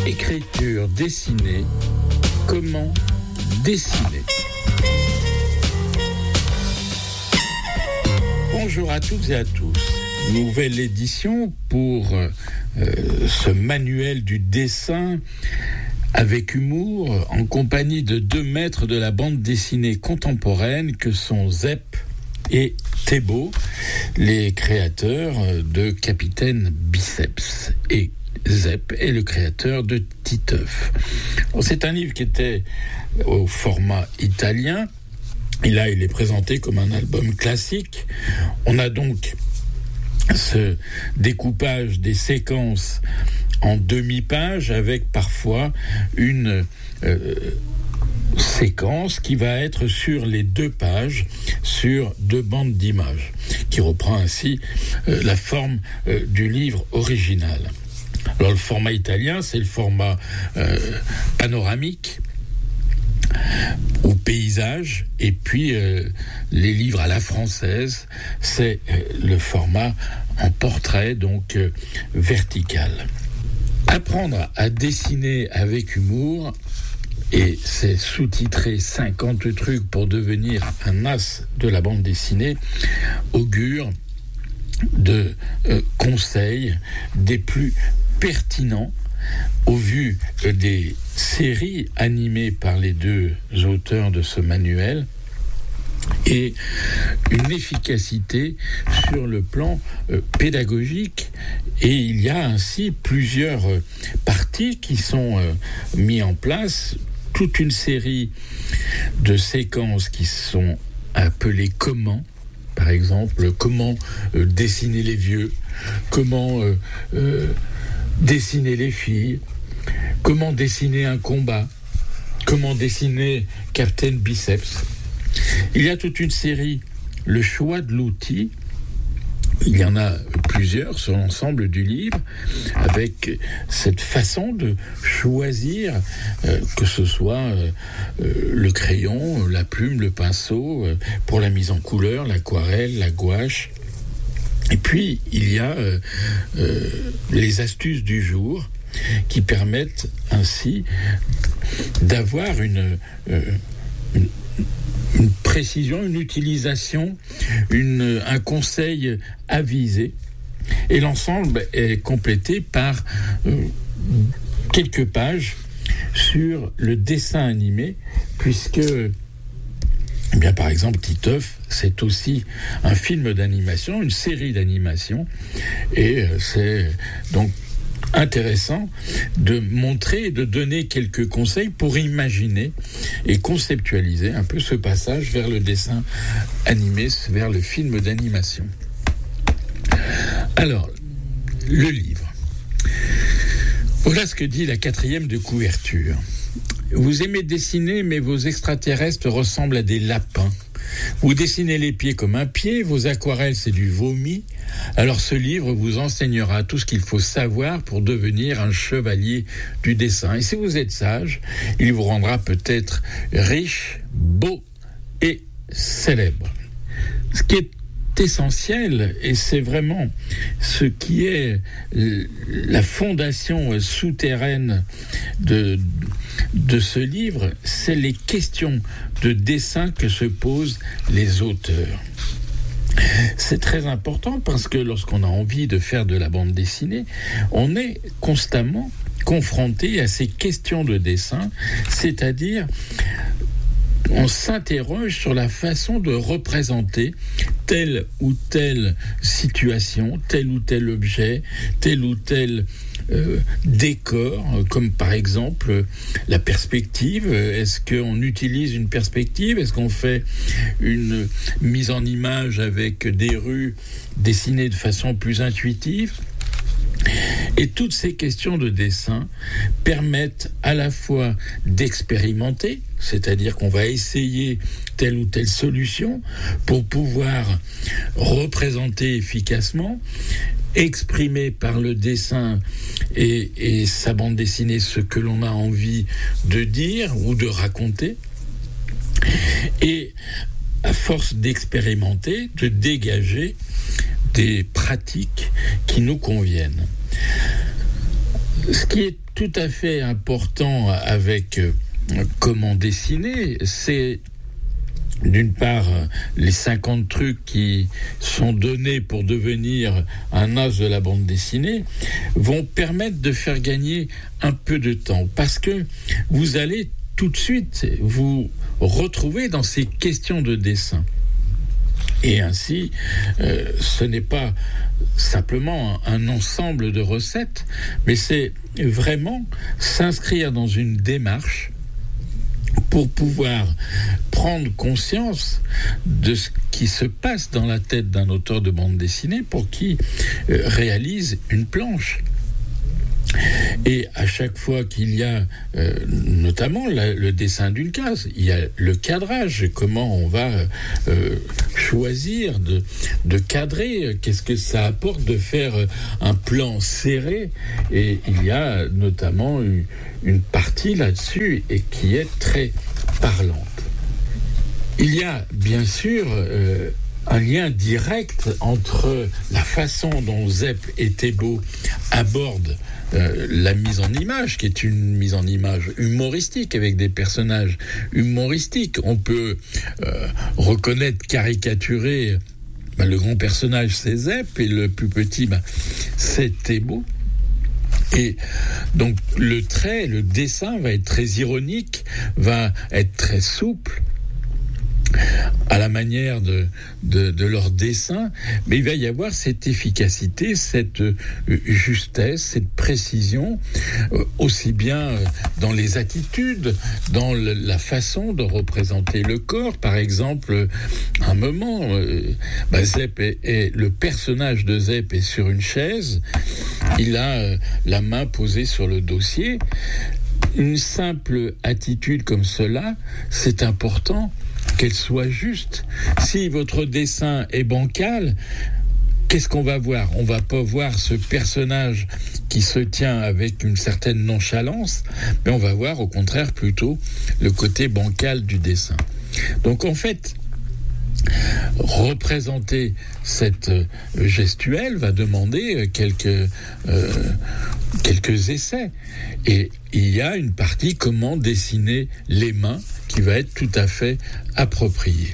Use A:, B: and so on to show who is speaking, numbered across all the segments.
A: Écriture dessinée, comment dessiner? Bonjour à toutes et à tous. Nouvelle édition pour ce manuel du dessin avec humour, en compagnie de deux maîtres de la bande dessinée contemporaine que sont Zep et Thébault, les créateurs de Capitaine Biceps. Et Zep est le créateur de Titeuf. C'est un livre qui était au format italien, et là il est présenté comme un album classique. On a donc ce découpage des séquences en demi-page avec parfois une séquence qui va être sur les deux pages, sur deux bandes d'images, qui reprend ainsi la forme du livre original. Alors le format italien, c'est le format panoramique ou paysage, et puis les livres à la française, c'est le format en portrait, donc vertical. Apprendre à dessiner avec humour, et c'est sous-titré 50 trucs pour devenir un as de la bande dessinée, augure de conseils des plus pertinents au vu des séries animées par les deux auteurs de ce manuel, et une efficacité sur le plan pédagogique. Et il y a ainsi plusieurs parties qui sont mises en place, toute une série de séquences qui sont appelées comment. Par exemple, comment dessiner les vieux, comment dessiner les filles, comment dessiner un combat, comment dessiner Captain Biceps. Il y a toute une série, le choix de l'outil. Il y en a plusieurs sur l'ensemble du livre, avec cette façon de choisir, que ce soit le crayon, la plume, le pinceau, pour la mise en couleur, l'aquarelle, la gouache. Et puis, il y a les astuces du jour qui permettent ainsi d'avoir une précision, une utilisation, un conseil avisé. Et l'ensemble est complété par quelques pages sur le dessin animé, puisque, eh bien, par exemple, Titeuf, c'est aussi un film d'animation, une série d'animation, et c'est donc intéressant de montrer et de donner quelques conseils pour imaginer et conceptualiser un peu ce passage vers le dessin animé, vers le film d'animation. Alors, le livre. Voilà ce que dit la 4e de couverture. Vous aimez dessiner, mais vos extraterrestres ressemblent à des lapins. Vous dessinez les pieds comme un pied, vos aquarelles c'est du vomi. Alors ce livre vous enseignera tout ce qu'il faut savoir pour devenir un chevalier du dessin. Et si vous êtes sage, il vous rendra peut-être riche, beau et célèbre. Ce qui est essentiel, et c'est vraiment ce qui est la fondation souterraine de ce livre, c'est les questions de dessin que se posent les auteurs. C'est très important parce que lorsqu'on a envie de faire de la bande dessinée, on est constamment confronté à ces questions de dessin, c'est-à-dire on s'interroge sur la façon de représenter telle ou telle situation, tel ou tel objet, tel ou tel décor, comme par exemple la perspective. Est-ce qu'on utilise une perspective? Est-ce qu'on fait une mise en image avec des rues dessinées de façon plus intuitive? Et toutes ces questions de dessin permettent à la fois d'expérimenter, c'est-à-dire qu'on va essayer telle ou telle solution pour pouvoir représenter efficacement, exprimer par le dessin et sa bande dessinée ce que l'on a envie de dire ou de raconter, et à force d'expérimenter, de dégager des pratiques qui nous conviennent. Ce qui est tout à fait important avec comment dessiner, c'est d'une part les 50 trucs qui sont donnés pour devenir un as de la bande dessinée vont permettre de faire gagner un peu de temps, parce que vous allez tout de suite vous retrouver dans ces questions de dessin. Et ainsi, ce n'est pas simplement un ensemble de recettes, mais c'est vraiment s'inscrire dans une démarche pour pouvoir prendre conscience de ce qui se passe dans la tête d'un auteur de bande dessinée pour qui réalise une planche. Et à chaque fois qu'il y a notamment le dessin d'une case, il y a le cadrage, comment on va choisir de cadrer, qu'est-ce que ça apporte de faire un plan serré, et il y a notamment une partie là-dessus et qui est très parlante. Il y a bien sûr un lien direct entre la façon dont Zep et Thébault abordent la mise en image, qui est une mise en image humoristique avec des personnages humoristiques. On peut reconnaître, caricaturer, le grand personnage c'est Zep et le plus petit c'est Thébault. Et donc le trait, le dessin va être très ironique, va être très souple, à la manière de leur dessin, mais il va y avoir cette efficacité, cette justesse, cette précision, aussi bien dans les attitudes, dans la façon de représenter le corps. Par exemple, un moment, Zep le personnage de Zep est sur une chaise, il a la main posée sur le dossier. Une simple attitude comme cela, c'est important qu'elle soit juste. Si votre dessin est bancal, qu'est-ce qu'on va voir ? On va pas voir ce personnage qui se tient avec une certaine nonchalance, mais on va voir au contraire plutôt le côté bancal du dessin. Donc en fait, représenter cette gestuelle va demander quelques essais. Et il y a une partie comment dessiner les mains qui va être tout à fait appropriée.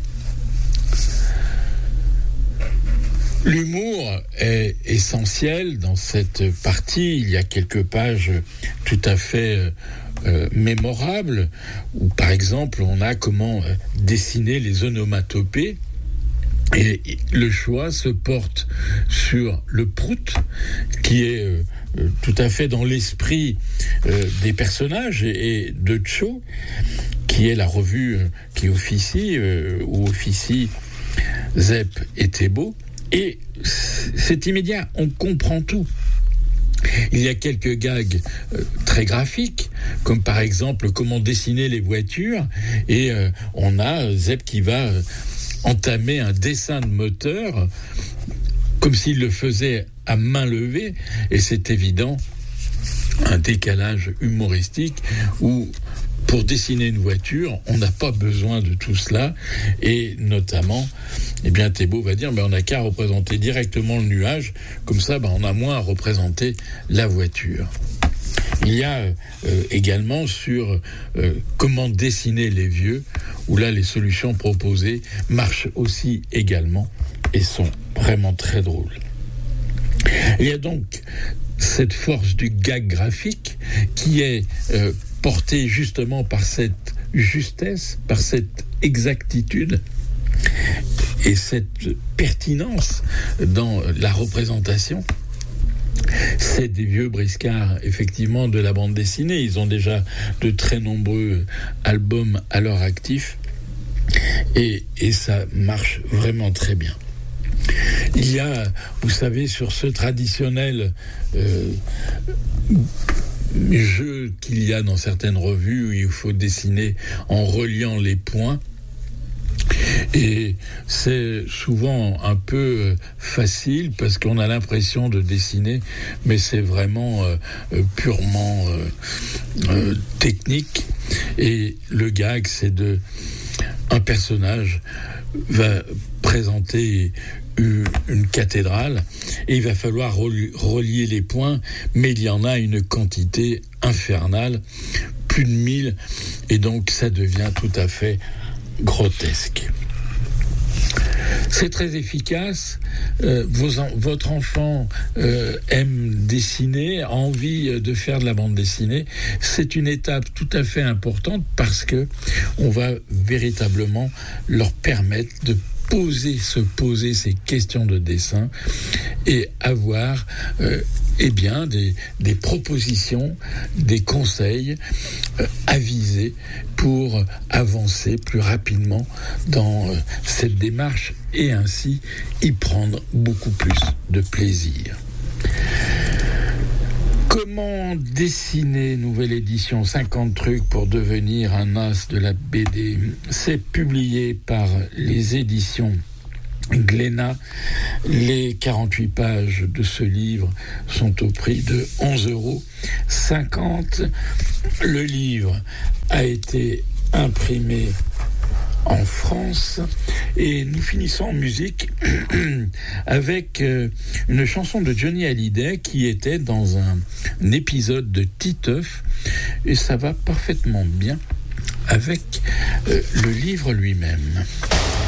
A: L'humour est essentiel dans cette partie. Il y a quelques pages tout à fait mémorables où, par exemple, on a comment dessiner les onomatopées. Et le choix se porte sur le prout, qui est tout à fait dans l'esprit des personnages, et de Tcho, qui est la revue qui officie, où officient Zep et Thébault. Et c'est immédiat, on comprend tout. Il y a quelques gags très graphiques, comme par exemple comment dessiner les voitures, et on a Zep qui va entamer un dessin de moteur comme s'il le faisait à main levée, et c'est évident un décalage humoristique où pour dessiner une voiture, on n'a pas besoin de tout cela, et notamment, Thébault va dire, on n'a qu'à représenter directement le nuage, comme ça, on a moins à représenter la voiture. Il y a également sur comment dessiner les vieux, où là, les solutions proposées marchent aussi également et sont vraiment très drôles. Il y a donc cette force du gag graphique qui est portée justement par cette justesse, par cette exactitude et cette pertinence dans la représentation. C'est des vieux briscards, effectivement, de la bande dessinée. Ils ont déjà de très nombreux albums à leur actif, et ça marche vraiment très bien. Il y a, vous savez, sur ce traditionnel jeu qu'il y a dans certaines revues où il faut dessiner en reliant les points, et c'est souvent un peu facile parce qu'on a l'impression de dessiner, mais c'est vraiment purement technique. Et le gag, c'est un personnage va présenter une cathédrale, et il va falloir relier les points, mais il y en a une quantité infernale, plus de 1000, et donc ça devient tout à fait grotesque. C'est très efficace. Votre enfant aime dessiner, a envie de faire de la bande dessinée. C'est une étape tout à fait importante parce que on va véritablement leur permettre de se poser ces questions de dessin et avoir des propositions, des conseils avisés pour avancer plus rapidement dans cette démarche et ainsi y prendre beaucoup plus de plaisir. Comment dessiner, nouvelle édition, 50 trucs pour devenir un as de la BD. C'est publié par les éditions Glénat. Les 48 pages de ce livre sont au prix de 11,50 €. Le livre a été imprimé en France et nous finissons en musique avec une chanson de Johnny Hallyday qui était dans un épisode de Titeuf et ça va parfaitement bien avec le livre lui-même.